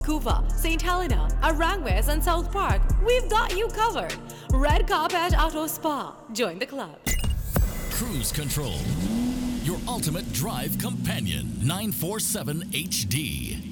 Vancouver, St. Helena, Arangwes, and South Park, we've got you covered. Red Carpet Auto Spa. Join the club. Cruise Control, your ultimate drive companion, 947 HD.